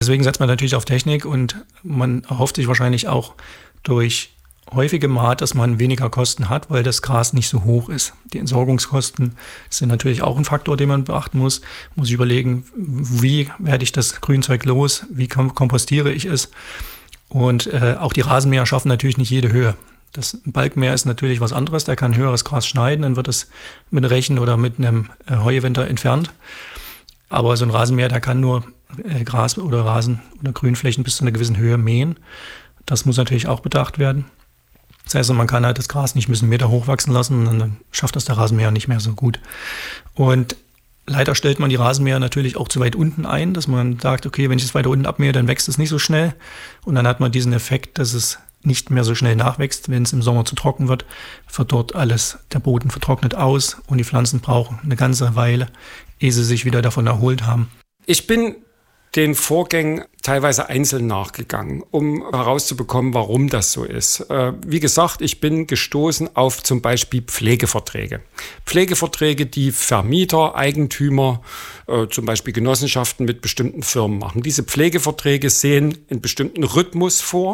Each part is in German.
Deswegen setzt man natürlich auf Technik und man erhofft sich wahrscheinlich auch durch häufige Maat, dass man weniger Kosten hat, weil das Gras nicht so hoch ist. Die Entsorgungskosten sind natürlich auch ein Faktor, den man beachten muss. Muss ich überlegen, wie werde ich das Grünzeug los, wie kompostiere ich es. Und auch die Rasenmäher schaffen natürlich nicht jede Höhe. Das Balkenmäher ist natürlich was anderes, der kann höheres Gras schneiden, dann wird es mit einem Rechen oder mit einem Heuewinter entfernt. Aber so ein Rasenmäher, der kann nur Gras oder Rasen oder Grünflächen bis zu einer gewissen Höhe mähen. Das muss natürlich auch bedacht werden. Das heißt, man kann halt das Gras nicht bis einen Meter hochwachsen lassen und dann schafft das der Rasenmäher nicht mehr so gut. Und leider stellt man die Rasenmäher natürlich auch zu weit unten ein, dass man sagt, okay, wenn ich es weiter unten abmähe, dann wächst es nicht so schnell. Und dann hat man diesen Effekt, dass es nicht mehr so schnell nachwächst. Wenn es im Sommer zu trocken wird, verdorrt alles, der Boden vertrocknet aus und die Pflanzen brauchen eine ganze Weile, ehe sie sich wieder davon erholt haben. Ich bin den Vorgängen teilweise einzeln nachgegangen, um herauszubekommen, warum das so ist. Wie gesagt, ich bin gestoßen auf zum Beispiel Pflegeverträge. Pflegeverträge, die Vermieter, Eigentümer, zum Beispiel Genossenschaften mit bestimmten Firmen machen. Diese Pflegeverträge sehen einen bestimmten Rhythmus vor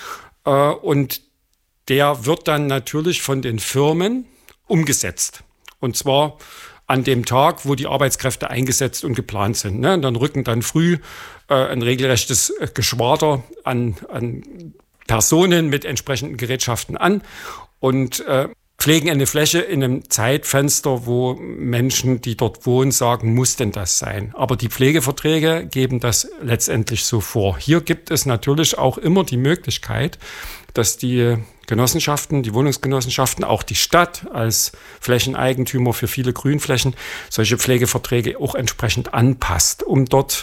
und der wird dann natürlich von den Firmen umgesetzt. Und zwar an dem Tag, wo die Arbeitskräfte eingesetzt und geplant sind. Ne? Und dann rücken dann früh ein regelrechtes Geschwader an Personen mit entsprechenden Gerätschaften an und pflegen eine Fläche in einem Zeitfenster, wo Menschen, die dort wohnen, sagen, muss denn das sein? Aber die Pflegeverträge geben das letztendlich so vor. Hier gibt es natürlich auch immer die Möglichkeit, dass die Genossenschaften, die Wohnungsgenossenschaften, auch die Stadt als Flächeneigentümer für viele Grünflächen solche Pflegeverträge auch entsprechend anpasst, um dort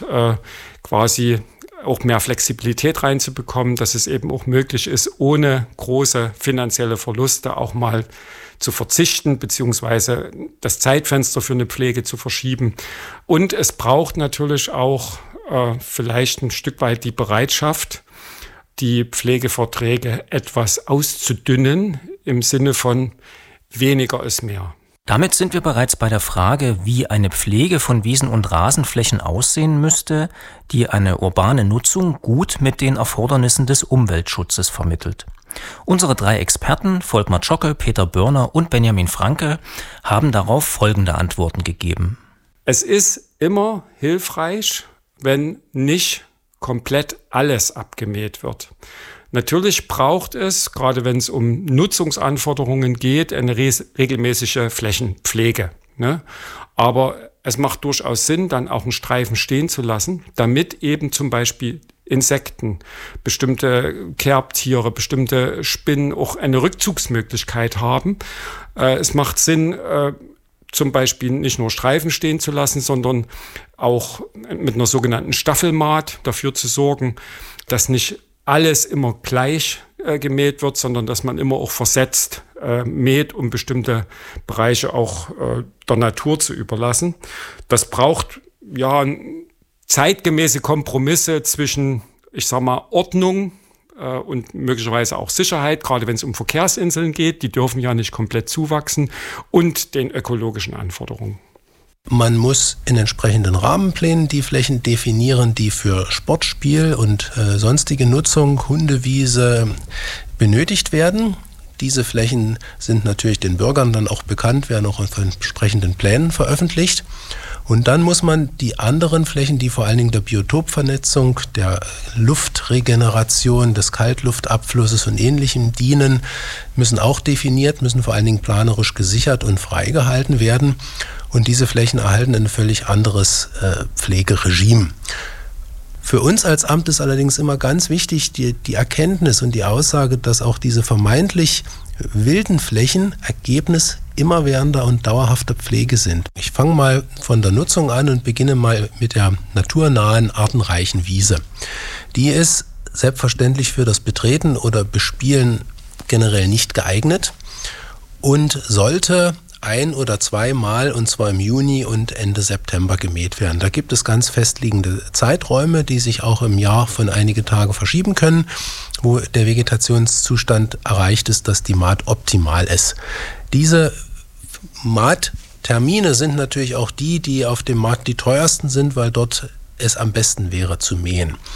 quasi auch mehr Flexibilität reinzubekommen, dass es eben auch möglich ist, ohne große finanzielle Verluste auch mal zu verzichten, beziehungsweise das Zeitfenster für eine Pflege zu verschieben. Und es braucht natürlich auch vielleicht ein Stück weit die Bereitschaft, die Pflegeverträge etwas auszudünnen, im Sinne von weniger ist mehr. Damit sind wir bereits bei der Frage, wie eine Pflege von Wiesen- und Rasenflächen aussehen müsste, die eine urbane Nutzung gut mit den Erfordernissen des Umweltschutzes vermittelt. Unsere 3 Experten, Volkmar Zschocke, Peter Börner und Benjamin Franke, haben darauf folgende Antworten gegeben. Es ist immer hilfreich, wenn nicht komplett alles abgemäht wird. Natürlich braucht es, gerade wenn es um Nutzungsanforderungen geht, eine regelmäßige Flächenpflege. Ne? Aber es macht durchaus Sinn, dann auch einen Streifen stehen zu lassen, damit eben zum Beispiel Insekten, bestimmte Kerbtiere, bestimmte Spinnen auch eine Rückzugsmöglichkeit haben. Es macht Sinn, zum Beispiel nicht nur Streifen stehen zu lassen, sondern auch mit einer sogenannten Staffelmaat dafür zu sorgen, dass nicht alles immer gleich gemäht wird, sondern dass man immer auch versetzt mäht, um bestimmte Bereiche auch der Natur zu überlassen. Das braucht ja zeitgemäße Kompromisse zwischen, ich sag mal, Ordnung und möglicherweise auch Sicherheit, gerade wenn es um Verkehrsinseln geht, die dürfen ja nicht komplett zuwachsen, und den ökologischen Anforderungen. Man muss in entsprechenden Rahmenplänen die Flächen definieren, die für Sportspiel und sonstige Nutzung, Hundewiese, benötigt werden. Diese Flächen sind natürlich den Bürgern dann auch bekannt, werden auch auf entsprechenden Plänen veröffentlicht. Und dann muss man die anderen Flächen, die vor allen Dingen der Biotopvernetzung, der Luftregeneration, des Kaltluftabflusses und Ähnlichem dienen, müssen auch definiert, müssen vor allen Dingen planerisch gesichert und freigehalten werden. Und diese Flächen erhalten ein völlig anderes Pflegeregime. Für uns als Amt ist allerdings immer ganz wichtig die Erkenntnis und die Aussage, dass auch diese vermeintlich wilden Flächen Ergebnis immerwährender und dauerhafter Pflege sind. Ich fange mal von der Nutzung an und beginne mal mit der naturnahen, artenreichen Wiese. Die ist selbstverständlich für das Betreten oder Bespielen generell nicht geeignet und sollte 1- oder 2-mal, und zwar im Juni und Ende September, gemäht werden. Da gibt es ganz festliegende Zeiträume, die sich auch im Jahr von einige Tage verschieben können, wo der Vegetationszustand erreicht ist, dass die Maat optimal ist. Diese Maattermine sind natürlich auch die auf dem Markt die teuersten sind, weil dort es am besten wäre zu mähen.